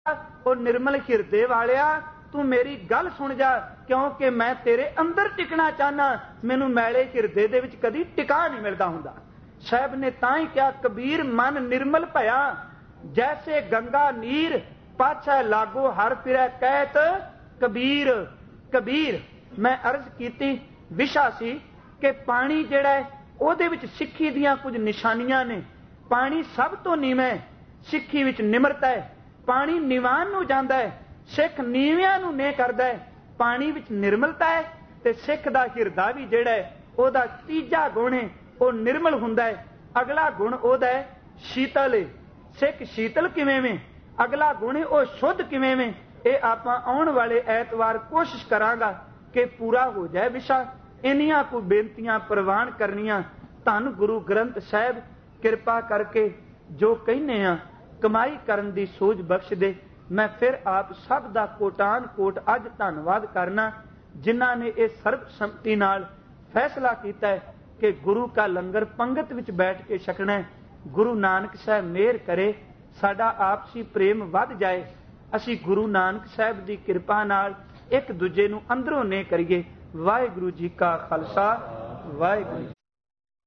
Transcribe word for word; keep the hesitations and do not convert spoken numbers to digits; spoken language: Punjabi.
ਉਹ ਨਿਰਮਲ ਹਿਰਦੇ ਵਾਲਿਆ ਤੂੰ ਮੇਰੀ ਗੱਲ ਸੁਣ ਜਾ, ਕਿਉਂਕਿ ਮੈਂ ਤੇਰੇ ਅੰਦਰ ਟਿਕਣਾ ਚਾਹਨਾ, ਮੈਨੂੰ ਮੈਲੇ ਹਿਰਦੇ ਦੇ ਵਿੱਚ ਕਦੀ ਟਿਕਾ ਨਹੀਂ ਮਿਲਦਾ ਹੁੰਦਾ। ਸਾਹਿਬ ਨੇ ਤਾਂ ਹੀ ਕਿਹਾ ਕਬੀਰ ਮਨ ਨਿਰਮਲ ਭਇਆ, ਜੈਸੇ ਗੰਗਾ ਨੀਰ ਪਾਛੈ ਲਾਗੋ ਹਰ ਫਿਰੈ ਕਹਿਤ ਕਬੀਰ। ਕਬੀਰ ਮੈਂ ਅਰਜ਼ ਕੀਤੀ ਵਿਸ਼ਾ ਸੀ ਕਿ ਪਾਣੀ ਜਿਹੜਾ ਹੈ ਉਹਦੇ ਵਿੱਚ ਸਿੱਖੀ ਦੀਆਂ ਕੁਝ ਨਿਸ਼ਾਨੀਆਂ ਨੇ। ਪਾਣੀ ਸਭ ਤੋਂ ਨੀਵਾਂ, ਸਿੱਖੀ ਵਿੱਚ ਨਿਮਰਤਾ ਹੈ। ਪਾਣੀ ਨਿਵਾਨ ਨੂੰ ਜਾਂਦਾ ਹੈ, ਸਿੱਖ ਨੀਵਿਆਂ ਨੂੰ ਨੇ ਕਰਦਾ ਹੈ। ਪਾਣੀ ਵਿੱਚ ਨਿਰਮਲਤਾ ਹੈ ਤੇ ਸਿੱਖ ਦਾ ਹਿਰਦਾ ਵੀ ਜਿਹੜਾ ਹੈ ਉਹਦਾ ਤੀਜਾ ਗੁਣ ਹੈ ਉਹ ਨਿਰਮਲ ਹੁੰਦਾ ਹੈ। ਅਗਲਾ ਗੁਣ ਉਹਦਾ ਹੈ ਸ਼ੀਤਲ ਹੈ। ਸਿੱਖ ਸ਼ੀਤਲ ਕਿਵੇਂ ਵੇਂ, ਅਗਲਾ ਗੁਣ ਹੈ ਉਹ ਸ਼ੁੱਧ ਕਿਵੇਂ ਵੇਂ, ਇਹ ਆਪਾਂ ਆਉਣ ਵਾਲੇ ਐਤਵਾਰ ਕੋਸ਼ਿਸ਼ ਕਰਾਂਗਾ ਕਿ ਪੂਰਾ ਹੋ ਜਾਏ ਵਿਸ਼ਾ। ਇੰਨੀਆਂ ਕੁ ਬੇਨਤੀਆਂ ਪ੍ਰਵਾਨ ਕਰਨੀਆਂ। ਧੰਨ ਗੁਰੂ ਗ੍ਰੰਥ ਸਾਹਿਬ ਕਿਰਪਾ ਕਰਕੇ ਜੋ ਕਹਿੰਦੇ ਆ ਕਮਾਈ ਕਰਨ ਦੀ ਸੋਝ ਬਖਸ਼ ਦੇ। ਮੈਂ ਫਿਰ ਆਪ ਸਭ ਦਾ ਕੋਟਾਨ ਕੋਟ ਅੱਜ ਧੰਨਵਾਦ ਕਰਨਾ ਜਿਨ੍ਹਾਂ ਨੇ ਇਹ ਸਰਬਸੰਮਤੀ ਨਾਲ ਫੈਸਲਾ ਕੀਤਾ ਹੈ ਕਿ ਗੁਰੂ ਕਾ ਲੰਗਰ ਪੰਗਤ ਵਿੱਚ ਬੈਠ ਕੇ ਛਕਣਾ ਹੈ। ਗੁਰੂ ਨਾਨਕ ਸਾਹਿਬ ਮਿਹਰ ਕਰੇ ਸਾਡਾ ਆਪਸੀ ਪ੍ਰੇਮ ਵੱਧ ਜਾਏ, ਅਸੀਂ ਗੁਰੂ ਨਾਨਕ ਸਾਹਿਬ ਦੀ ਕਿਰਪਾ ਨਾਲ ਇੱਕ ਦੂਜੇ ਨੂੰ ਅੰਦਰੋਂ ਨੇ ਕਰੀਏ। ਵਾਹਿਗੁਰੂ ਜੀ ਕਾ ਖਾਲਸਾ, ਵਾਹਿਗੁਰੂ।